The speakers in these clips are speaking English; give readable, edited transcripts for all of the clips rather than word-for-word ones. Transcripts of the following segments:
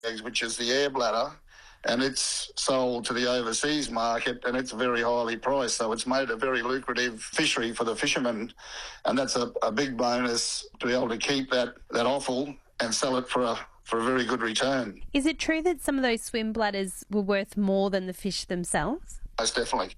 which is the air bladder, and it's sold to the overseas market, and it's very highly priced. So it's made a very lucrative fishery for the fishermen, and that's a big bonus to be able to keep that offal and sell it for a very good return. Is it true that some of those swim bladders were worth more than the fish themselves? Most definitely.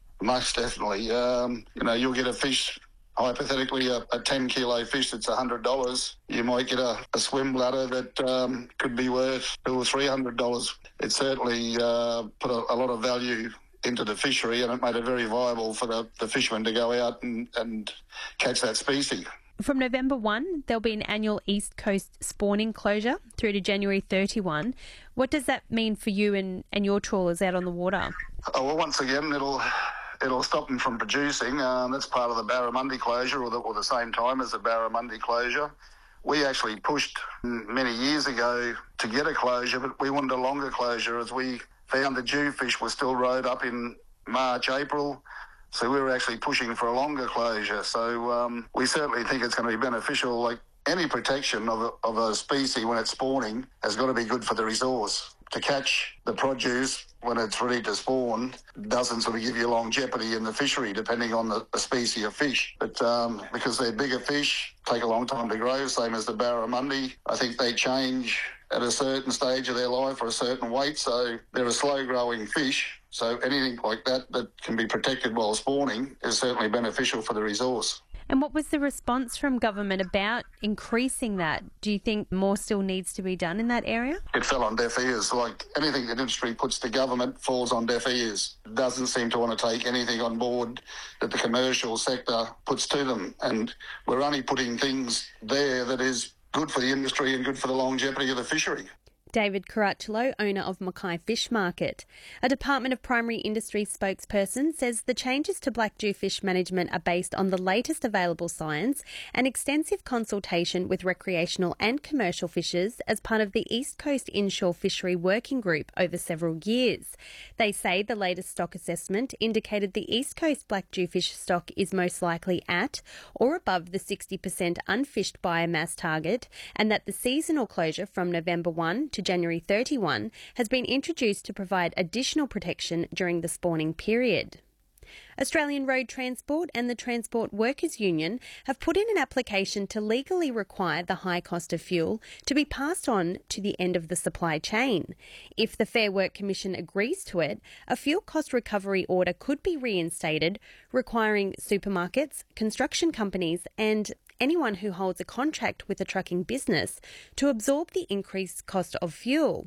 You'll get a fish, hypothetically a 10-kilo fish that's $100. You might get a swim bladder that could be worth $200 or $300. It certainly put a lot of value into the fishery, and it made it very viable for the fishermen to go out and catch that species. From November 1, there'll be an annual East Coast spawning closure through to January 31. What does that mean for you and your trawlers out on the water? Oh, well, once again, it'll stop them from producing. That's part of the Barramundi closure, or the same time as the Barramundi closure. We actually pushed many years ago to get a closure, but we wanted a longer closure as we found the jewfish were still rode up in March, April. So we were actually pushing for a longer closure. So we certainly think it's going to be beneficial. Like any protection of a species when it's spawning has got to be good for the resource. To catch the produce when it's ready to spawn doesn't sort of give you longevity in the fishery, depending on the species of fish. But because they're bigger fish, take a long time to grow, same as the barramundi. I think they change at a certain stage of their life or a certain weight, so they're a slow-growing fish. So anything like that can be protected while spawning is certainly beneficial for the resource. And what was the response from government about increasing that? Do you think more still needs to be done in that area? It fell on deaf ears. Like anything that industry puts to government falls on deaf ears. It doesn't seem to want to take anything on board that the commercial sector puts to them. And we're only putting things there that is good for the industry and good for the longevity of the fishery. David Caracciolo, owner of Mackay Fish Market. A Department of Primary Industry spokesperson says the changes to black jewfish management are based on the latest available science and extensive consultation with recreational and commercial fishers as part of the East Coast Inshore Fishery Working Group over several years. They say the latest stock assessment indicated the East Coast black jewfish stock is most likely at or above the 60% unfished biomass target, and that the seasonal closure from November 1 to January 31 has been introduced to provide additional protection during the spawning period. Australian Road Transport and the Transport Workers Union have put in an application to legally require the high cost of fuel to be passed on to the end of the supply chain. If the Fair Work Commission agrees to it, a fuel cost recovery order could be reinstated, requiring supermarkets, construction companies and anyone who holds a contract with a trucking business to absorb the increased cost of fuel.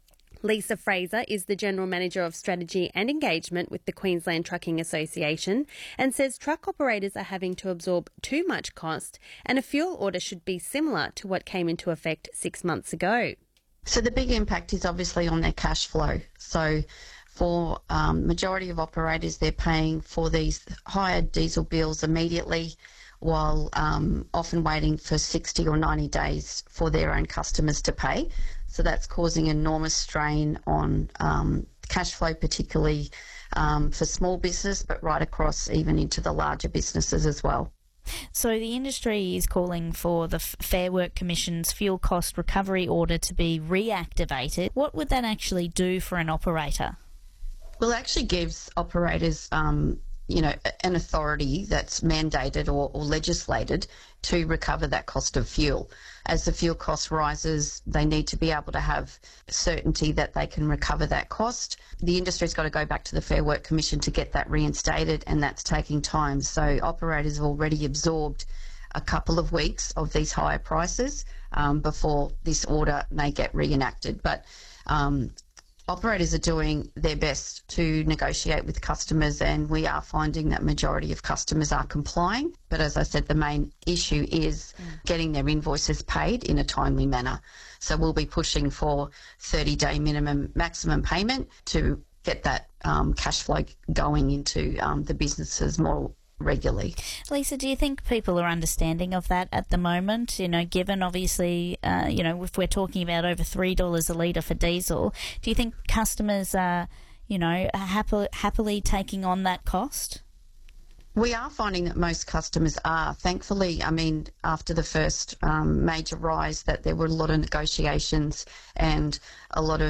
Lisa Fraser is the General Manager of Strategy and Engagement with the Queensland Trucking Association and says truck operators are having to absorb too much cost and a fuel order should be similar to what came into effect 6 months ago. So the big impact is obviously on their cash flow. So for majority of operators, they're paying for these higher diesel bills immediately, while often waiting for 60 or 90 days for their own customers to pay. So that's causing enormous strain on cash flow, particularly for small business, but right across even into the larger businesses as well. So the industry is calling for the Fair Work Commission's fuel cost recovery order to be reactivated. What would that actually do for an operator? Well, it actually gives operators an authority that's mandated or legislated to recover that cost of fuel. As the fuel cost rises, they need to be able to have certainty that they can recover that cost. The industry's got to go back to the Fair Work Commission to get that reinstated, and that's taking time. So operators have already absorbed a couple of weeks of these higher prices before this order may get reenacted. But operators are doing their best to negotiate with customers, and we are finding that majority of customers are complying. But as I said, the main issue is getting their invoices paid in a timely manner. So we'll be pushing for 30-day maximum payment to get that cash flow going into the businesses more regularly. Lisa, do you think people are understanding of that at the moment? Given obviously, if we're talking about over $3 a litre for diesel, do you think customers are, happily taking on that cost? We are finding that most customers are. Thankfully, after the first major rise, that there were a lot of negotiations and a lot of